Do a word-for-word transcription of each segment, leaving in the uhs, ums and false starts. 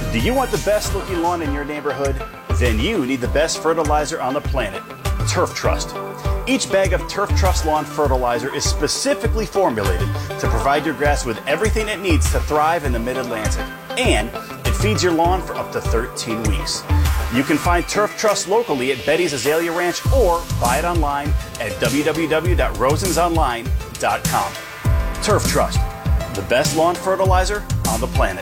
Do you want the best looking lawn in your neighborhood? Then you need the best fertilizer on the planet, Turf Trust. Each bag of Turf Trust lawn fertilizer is specifically formulated to provide your grass with everything it needs to thrive in the Mid-Atlantic. And it feeds your lawn for up to thirteen weeks. You can find Turf Trust locally at Betty's Azalea Ranch or buy it online at w w w dot rosens online dot com. Turf Trust, the best lawn fertilizer on the planet.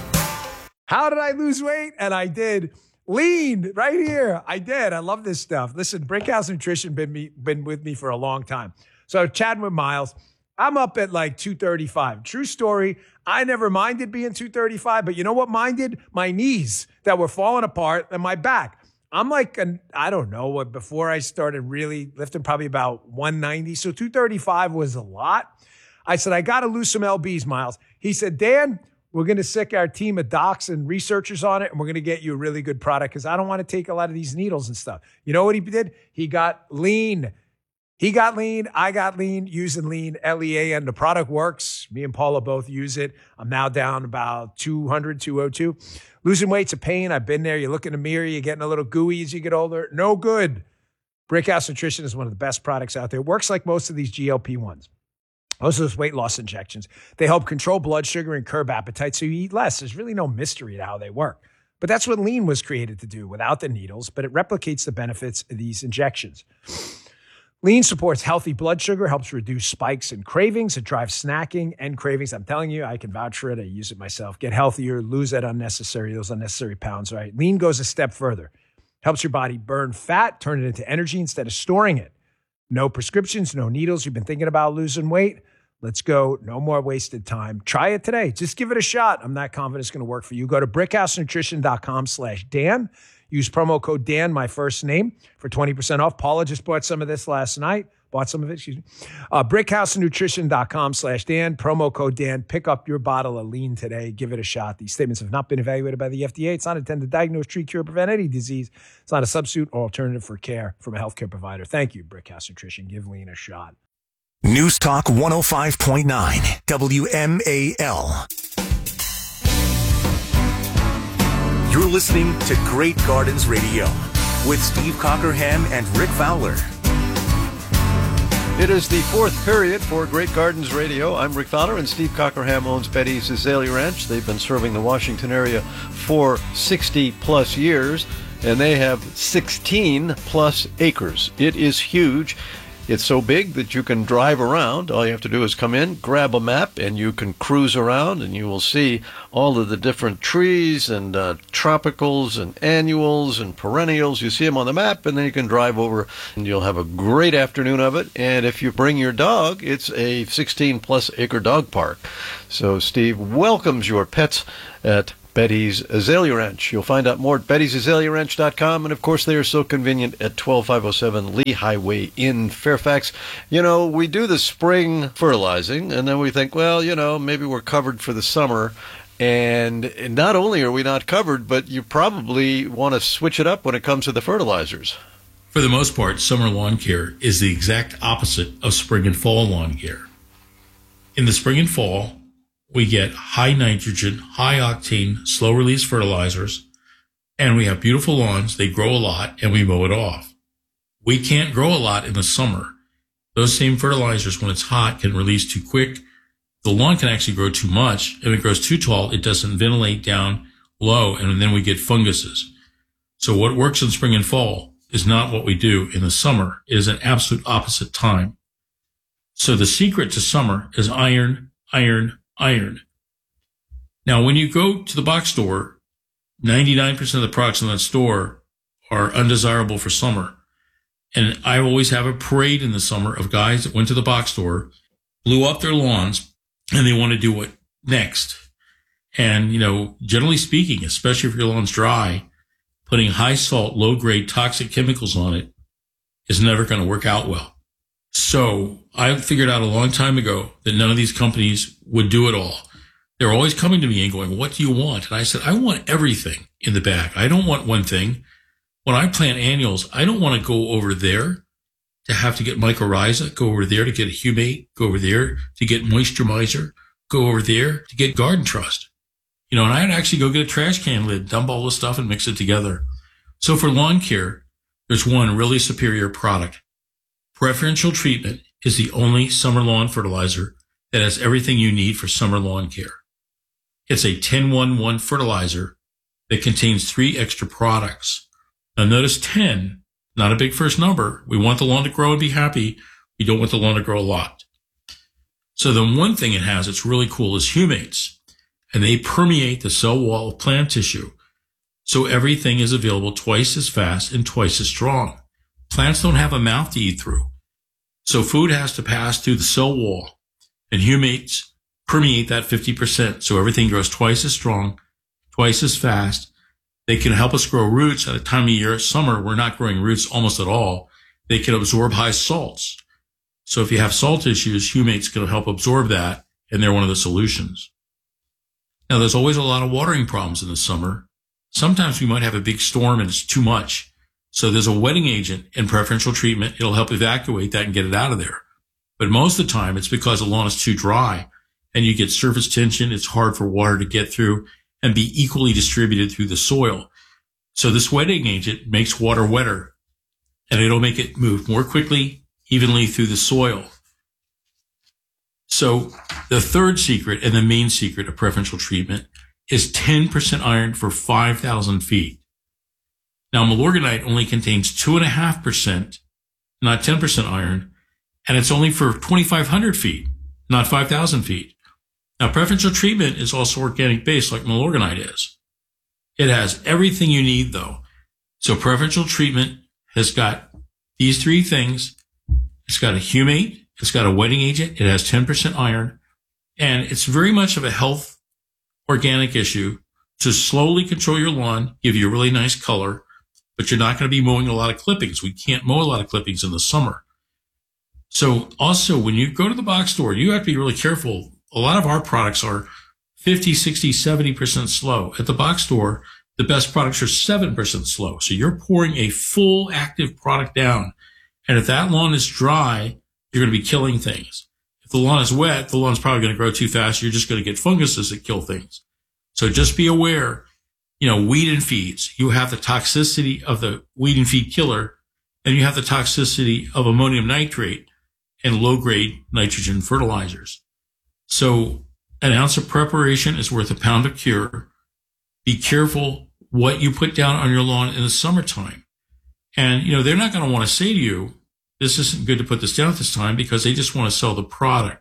How did I lose weight? And I did. Lean right here. I did. I love this stuff. Listen, Brickhouse Nutrition been me been with me for a long time. So chatting with Miles, I'm up at like two thirty-five. True story. I never minded being two thirty-five, but you know what minded? My knees that were falling apart and my back. I'm like, an, I don't know what, before I started really lifting, probably about one ninety. So two thirty-five was a lot. I said, I got to lose some L Bs, Miles. He said, Dan, we're going to sick our team of docs and researchers on it, and we're going to get you a really good product because I don't want to take a lot of these needles and stuff. You know what he did? He got lean. He got lean. I got lean using lean, L E A N. The product works. Me and Paula both use it. I'm now down about two hundred, two oh two. Losing weight's a pain. I've been there. You look in the mirror. You're getting a little gooey as you get older. No good. Brickhouse Nutrition is one of the best products out there. It works like most of these G L P ones. Most of those weight loss injections. They help control blood sugar and curb appetite so you eat less. There's really no mystery to how they work. But that's what lean was created to do without the needles, but it replicates the benefits of these injections. Lean supports healthy blood sugar, helps reduce spikes and cravings. It drives snacking and cravings. I'm telling you, I can vouch for it. I use it myself. Get healthier, lose that unnecessary, those unnecessary pounds, right? Lean goes a step further. Helps your body burn fat, turn it into energy instead of storing it. No prescriptions, no needles. You've been thinking about losing weight? Let's go. No more wasted time. Try it today. Just give it a shot. I'm not confident it's going to work for you. Go to brickhousenutrition.com slash Dan. Use promo code Dan, my first name, for twenty percent off. Paula just bought some of this last night. Bought some of it, excuse me. Uh, brickhousenutrition.com slash Dan. Promo code Dan. Pick up your bottle of lean today. Give it a shot. These statements have not been evaluated by the F D A. It's not intended to diagnose, treat, cure, prevent any disease. It's not a substitute or alternative for care from a healthcare provider. Thank you, Brickhouse Nutrition. Give lean a shot. News Talk one oh five point nine W M A L. You're listening to Great Gardens Radio with Steve Cockerham and Rick Fowler. It is the fourth period for Great Gardens Radio. I'm Rick Fowler, and Steve Cockerham owns Betty's Azalea Ranch. They've been serving the Washington area for sixty plus years, and they have sixteen plus acres. It is huge. It's so big that you can drive around. All you have to do is come in, grab a map, and you can cruise around, and you will see all of the different trees and uh, tropicals and annuals and perennials. You see them on the map, and then you can drive over, and you'll have a great afternoon of it. And if you bring your dog, it's a sixteen plus acre dog park. So Steve welcomes your pets at Betty's Azalea Ranch. You'll find out more at bettys azalea ranch dot com. And, of course, they are so convenient at twelve five oh seven Lee Highway in Fairfax. You know, we do the spring fertilizing, and then we think, well, you know, maybe we're covered for the summer. And not only are we not covered, but you probably want to switch it up when it comes to the fertilizers. For the most part, summer lawn care is the exact opposite of spring and fall lawn care. In the spring and fall, we get high nitrogen, high octane, slow release fertilizers, and we have beautiful lawns. They grow a lot, and we mow it off. We can't grow a lot in the summer. Those same fertilizers, when it's hot, can release too quick. The lawn can actually grow too much. If it grows too tall, it doesn't ventilate down low, and then we get funguses. So what works in spring and fall is not what we do in the summer. It is an absolute opposite time. So the secret to summer is iron, iron, iron. Now, when you go to the box store, ninety-nine percent of the products in that store are undesirable for summer. And I always have a parade in the summer of guys that went to the box store, blew up their lawns, and they want to do what next? And, you know, generally speaking, especially if your lawn's dry, putting high salt, low grade toxic chemicals on it is never going to work out well. So I figured out a long time ago that none of these companies would do it all. They're always coming to me and going, what do you want? And I said, I want everything in the bag. I don't want one thing. When I plant annuals, I don't want to go over there to have to get mycorrhiza, go over there to get a humate, go over there to get moisturizer, go over there to get Garden Trust. You know, and I'd actually go get a trash can lid, dump all the stuff and mix it together. So for lawn care, there's one really superior product. Preferential Treatment is the only summer lawn fertilizer that has everything you need for summer lawn care. It's a ten one one fertilizer that contains three extra products. Now notice ten, not a big first number. We want the lawn to grow and be happy. We don't want the lawn to grow a lot. So the one thing it has that's really cool is humates, and they permeate the cell wall of plant tissue. So everything is available twice as fast and twice as strong. Plants don't have a mouth to eat through. So food has to pass through the cell wall, and humates permeate that fifty percent. So everything grows twice as strong, twice as fast. They can help us grow roots at a time of year. Summer, we're not growing roots almost at all. They can absorb high salts. So if you have salt issues, humates can help absorb that, and they're one of the solutions. Now, there's always a lot of watering problems in the summer. Sometimes we might have a big storm and it's too much. So there's a wetting agent in Preferential Treatment. It'll help evacuate that and get it out of there. But most of the time, it's because the lawn is too dry and you get surface tension. It's hard for water to get through and be equally distributed through the soil. So this wetting agent makes water wetter, and it'll make it move more quickly, evenly through the soil. So the third secret and the main secret of Preferential Treatment is ten percent iron for five thousand feet. Now, Milorganite only contains two point five percent, not ten percent iron, and it's only for twenty-five hundred feet, not five thousand feet. Now, Preferential Treatment is also organic based like Milorganite is. It has everything you need, though. So Preferential Treatment has got these three things. It's got a humate, it's got a wetting agent, it has ten percent iron, and it's very much of a health organic issue to slowly control your lawn, give you a really nice color, but you're not going to be mowing a lot of clippings. We can't mow a lot of clippings in the summer. So also, when you go to the box store, you have to be really careful. A lot of our products are fifty, sixty, seventy percent slow. At the box store, the best products are seven percent slow. So you're pouring a full active product down. And if that lawn is dry, you're going to be killing things. If the lawn is wet, the lawn's probably going to grow too fast. You're just going to get funguses that kill things. So just be aware, you know, weed and feeds. You have the toxicity of the weed and feed killer, and you have the toxicity of ammonium nitrate and low-grade nitrogen fertilizers. So an ounce of preparation is worth a pound of cure. Be careful what you put down on your lawn in the summertime. And, you know, they're not going to want to say to you, this isn't good to put this down at this time, because they just want to sell the product.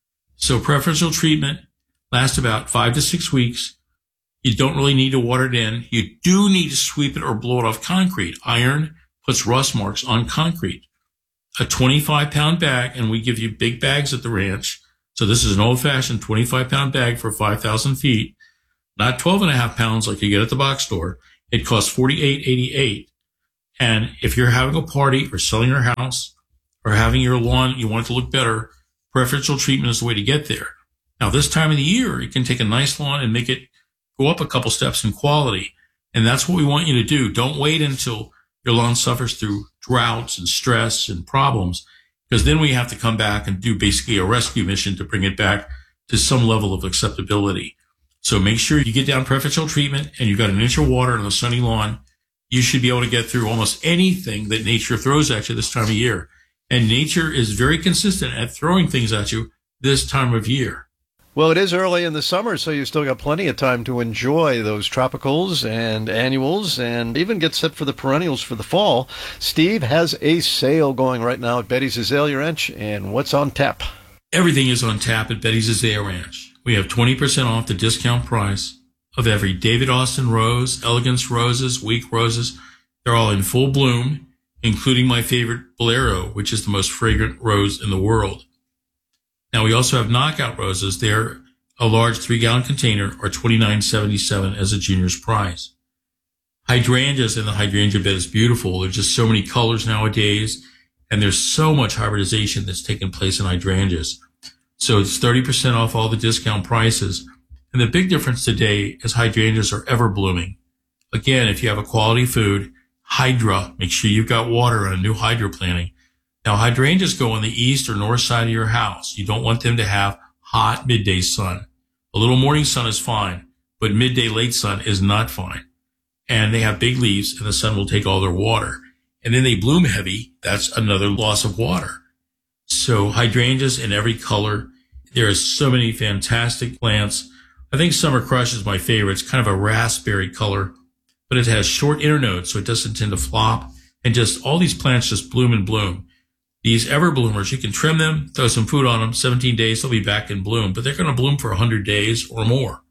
So Preferential Treatment lasts about five to six weeks. You don't really need to water it in. You do need to sweep it or blow it off concrete. Iron puts rust marks on concrete. A twenty-five pound bag, and we give you big bags at the ranch. So this is an old-fashioned twenty-five pound bag for five thousand feet, not twelve and a half pounds like you get at the box store. It costs forty-eight eighty-eight. And if you're having a party or selling your house or having your lawn, you want it to look better, Preferential Treatment is the way to get there. Now, this time of the year, you can take a nice lawn and make it go up a couple steps in quality. And that's what we want you to do. Don't wait until your lawn suffers through droughts and stress and problems, because then we have to come back and do basically a rescue mission to bring it back to some level of acceptability. So make sure you get down Preferential Treatment and you've got an inch of water on a sunny lawn. You should be able to get through almost anything that nature throws at you this time of year. And nature is very consistent at throwing things at you this time of year. Well, it is early in the summer, so you still got plenty of time to enjoy those tropicals and annuals and even get set for the perennials for the fall. Steve has a sale going right now at Betty's Azalea Ranch, and what's on tap? Everything is on tap at Betty's Azalea Ranch. We have twenty percent off the discount price of every David Austin rose, elegance roses, weak roses. They're all in full bloom, including my favorite Bolero, which is the most fragrant rose in the world. Now, we also have knockout roses. They're a large three-gallon container, or twenty-nine seventy-seven as a junior's prize. Hydrangeas in the hydrangea bed is beautiful. There's just so many colors nowadays, and there's so much hybridization that's taken place in hydrangeas. So it's thirty percent off all the discount prices. And the big difference today is hydrangeas are ever blooming. Again, if you have a quality food, hydra, make sure you've got water on a new hydra planting. Now, hydrangeas go on the east or north side of your house. You don't want them to have hot midday sun. A little morning sun is fine, but midday late sun is not fine. And they have big leaves, and the sun will take all their water. And then they bloom heavy. That's another loss of water. So hydrangeas in every color. There are so many fantastic plants. I think Summer Crush is my favorite. It's kind of a raspberry color, but it has short internodes, so it doesn't tend to flop. And just all these plants just bloom and bloom. These ever bloomers, you can trim them, throw some food on them, seventeen days, they'll be back in bloom, but they're going to bloom for one hundred days or more.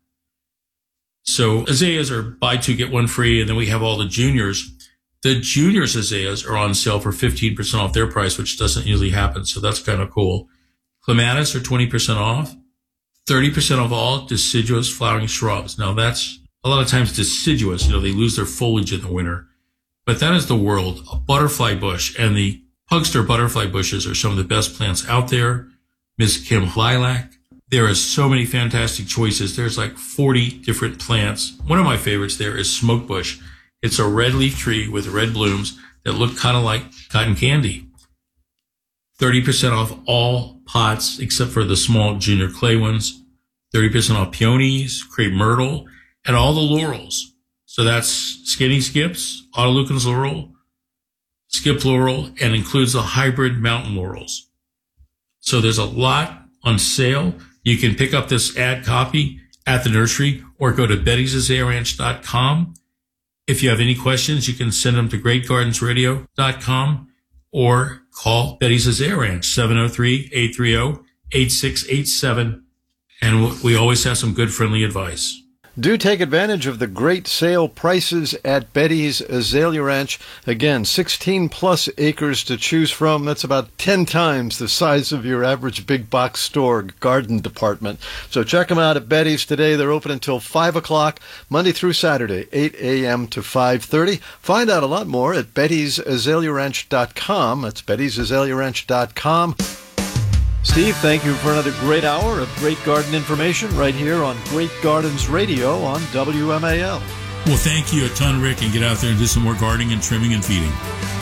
So azaleas are buy two, get one free, and then we have all the juniors. The juniors azaleas are on sale for fifteen percent off their price, which doesn't usually happen, so that's kind of cool. Clematis are twenty percent off, thirty percent off all deciduous flowering shrubs. Now that's a lot of times deciduous, you know, they lose their foliage in the winter, but that is the world. A butterfly bush, and the Pugster butterfly bushes are some of the best plants out there. Miss Kim lilac. There are so many fantastic choices. There's like forty different plants. One of my favorites there is smoke bush. It's a red leaf tree with red blooms that look kind of like cotton candy. thirty percent off all pots except for the small junior clay ones. thirty percent off peonies, crepe myrtle, and all the laurels. So that's skinny skips, autolucans laurel, skip laurel, and includes the hybrid mountain laurels. So there's a lot on sale. You can pick up this ad copy at the nursery or go to bettys azalea ranch dot com. If you have any questions, you can send them to great gardens radio dot com or call Betty's Azalea Ranch, seven oh three, eight three oh, eight six eight seven. And we always have some good, friendly advice. Do take advantage of the great sale prices at Betty's Azalea Ranch. Again, sixteen plus acres to choose from. That's about ten times the size of your average big box store garden department. So check them out at Betty's today. They're open until five o'clock, Monday through Saturday, eight a.m. to five thirty. Find out a lot more at bettys azalea ranch dot com. That's bettys azalea ranch dot com. Steve, thank you for another great hour of great garden information right here on Great Gardens Radio on W M A L. Well, thank you a ton, Rick, and get out there and do some more gardening and trimming and feeding.